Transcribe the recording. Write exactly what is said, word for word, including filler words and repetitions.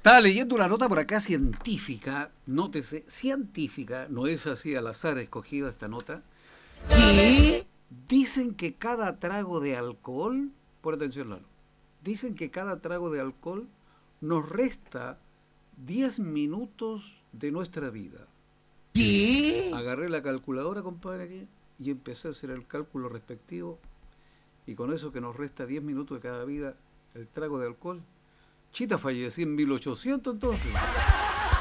Estaba leyendo una nota por acá científica, nótese, científica, no es así al azar escogida esta nota. ¿Qué? Dicen que cada trago de alcohol, por atención Lalo, dicen que cada trago de alcohol nos resta diez minutos de nuestra vida. ¿Qué? Agarré la calculadora, compadre, aquí y empecé a hacer el cálculo respectivo. Y con eso que nos resta diez minutos de cada vida, el trago de alcohol. Chita fallecí en mil ochocientos entonces.